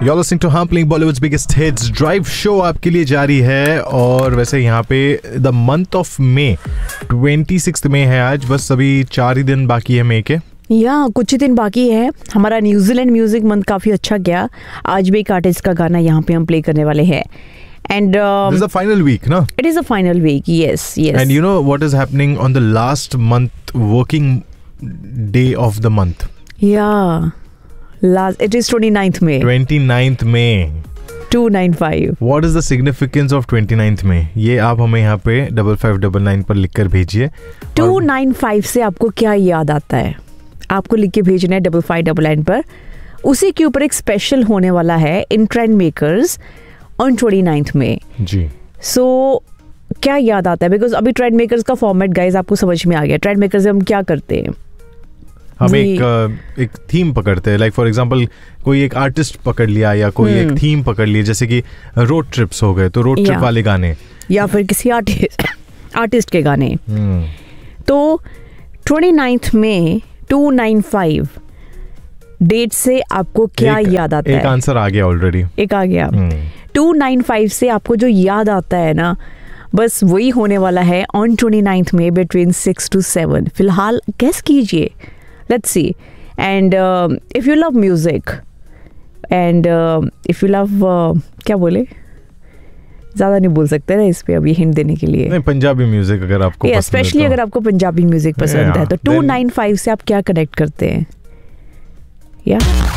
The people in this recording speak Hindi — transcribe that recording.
You're listening to हम playing Bollywood's biggest hits drive show आपके लिए जारी है। और वैसे यहाँ पे द मंथ ऑफ मे 26 में है आज, बस अभी 4 ही दिन बाकी है मई के। कुछ ही दिन बाकी है। हमारा न्यूजीलैंड म्यूजिक मंथ काफी अच्छा गया। आज भी एक आर्टिस्ट का गाना यहाँ पे हम प्ले करने वाले हैं। And this is the final week, no? It is a final week, yes. And you know what is happening on the last month working day of the month? Yeah. It is 29th May. 29th May. 295. What is the significance of 29th May? ये आप हमें यहाँ पे 5599 पर लिखकर भेजिए। 295 से आपको क्या याद आता है? आपको लिख के भेजना है 5599 पर। उसी के ऊपर एक स्पेशल होने वाला है इन ट्रेंड मेकर्स ऑन 29th में जी। सो क्या याद आता है? बिकॉज अभी ट्रेंड मेकर्स का फॉर्मेट गाइज आपको समझ में आ गया। ट्रेंड मेकर्स हम क्या करते हैं, हम एक थीम पकड़ते हैं। लाइक फॉर एग्जांपल कोई एक आर्टिस्ट पकड़ लिया या कोई एक थीम पकड़ लिया, जैसे कि रोड ट्रिप्स हो गए तो रोड ट्रिप वाले गाने, या फिर किसी आर्टिस्ट के गाने। तो 29th में 295 डेट से आपको क्या याद आता है? एक आंसर आ गया ऑलरेडी, एक आ गया। 295 से आपको जो याद आता है ना, बस वही होने वाला है ऑन 29th में बिटवीन 6 to 7। फिलहाल गेस कीजिए, let's see. And if you love music and if you love क्या बोले, ज़्यादा नहीं बोल सकते ना इस पे अभी हिंट देने के लिए। नहीं, पंजाबी म्यूजिक अगर आपको पसंद है, स्पेशली अगर आपको पंजाबी म्यूजिक पसंद है तो 295 से आप क्या कनेक्ट करते हैं? या